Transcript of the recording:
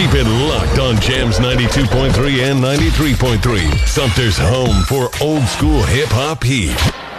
Keep it locked on Jams 92.3 and 93.3. Sumter's home for old school hip hop heat.